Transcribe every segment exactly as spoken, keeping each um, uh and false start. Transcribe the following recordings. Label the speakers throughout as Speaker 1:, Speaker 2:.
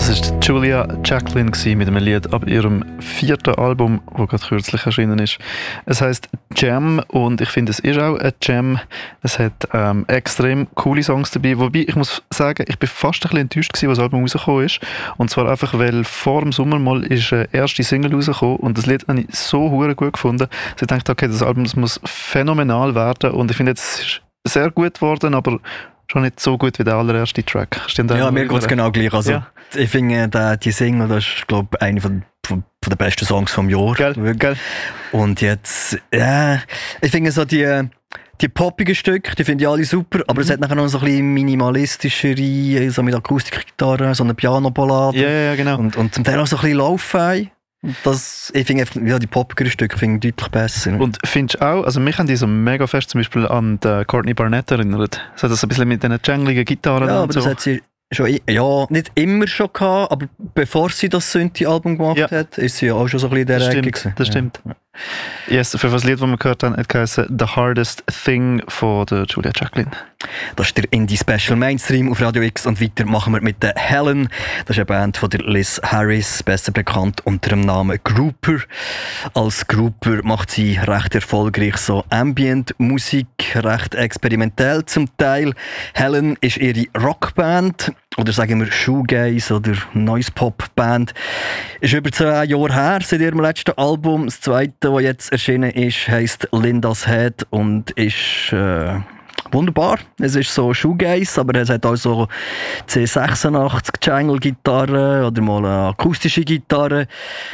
Speaker 1: Das war Julia Jacqueline mit einem Lied ab ihrem vierten Album, das gerade kürzlich erschienen ist. Es heisst Jam und ich finde, es ist auch ein Jam. Es hat ähm, extrem coole Songs dabei, wobei ich muss sagen, ich bin fast ein bisschen enttäuscht gewesen, als das Album rausgekommen ist. Und zwar einfach, weil vor dem Sommer mal ist eine erste Single rausgekommen und das Lied habe ich so hure gut gefunden, dass ich dachte, okay, das Album das muss phänomenal werden und ich finde, jetzt ist es sehr gut geworden, aber schon nicht so gut wie der allererste Track. Stimmt
Speaker 2: ja, mir geht es genau gleich. Also,
Speaker 1: ja.
Speaker 2: Ich finde, die, die Single, das ist, glaube ich, eine von, von, von den besten Songs vom Jahr.
Speaker 1: Gell, gell.
Speaker 2: Und jetzt, ja, ich finde so die, die poppigen Stücke, die finde ich alle super, aber mhm. es hat nachher noch so ein bisschen minimalistischere, so mit Akustikgitarre, so eine Piano-Ballade.
Speaker 1: Ja, ja, genau.
Speaker 2: Und, und zum Teil auch so ein bisschen Lo-Fi. Das, ich finde ja, die poppigeren Stücke finde ich deutlich besser.
Speaker 1: Und findest du auch, also mich haben die so mega fest zum Beispiel an die Courtney Barnett erinnert. So das ein bisschen mit diesen jängligen Gitarren
Speaker 2: ja,
Speaker 1: und
Speaker 2: aber
Speaker 1: so.
Speaker 2: Das hat sie schon, ja, nicht immer schon gehabt, aber bevor sie das Synthi-Album gemacht
Speaker 1: ja.
Speaker 2: hat, ist sie ja auch schon so ein bisschen in der
Speaker 1: Ecke
Speaker 2: gewesen.
Speaker 1: Das stimmt. Ja. Yes, für das Lied, das wir gehört haben, hat geheißen «The Hardest Thing» von der Julia Jacqueline.
Speaker 2: Das ist der Indie-Special Mainstream auf Radio X und weiter machen wir mit der Helen. Das ist eine Band von der Liz Harris, besser bekannt unter dem Namen Grouper. Als Grouper macht sie recht erfolgreich so Ambient-Musik, recht experimentell zum Teil. Helen ist ihre Rockband. Oder sagen wir Shoegaze oder Noise-Pop-Band. Ist über zwei Jahre her seit ihrem letzten Album. Das zweite, das jetzt erschienen ist, heisst Linda's Head und ist äh, wunderbar. Es ist so Shoegaze, aber es hat auch so C sechsundachtzig Jangle-Gitarre oder mal eine akustische Gitarre.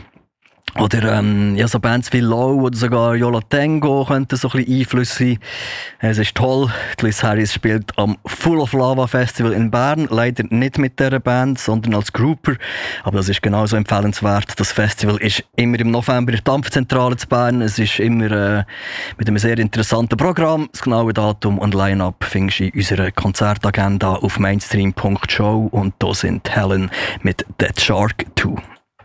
Speaker 2: Oder ähm, ja, so Bands wie Low oder sogar Yola Tango könnten so ein bisschen Einflüsse sein. Es ist toll. Liz Harris spielt am Full of Lava Festival in Bern. Leider nicht mit dieser Band, sondern als Grouper. Aber das ist genauso empfehlenswert. Das Festival ist immer im November in der Dampfzentrale zu Bern. Es ist immer äh, mit einem sehr interessanten Programm. Das genaue Datum und Line-Up findest du in unserer Konzertagenda auf mainstream punkt show. Und da sind Helen mit Dead Shark zwei.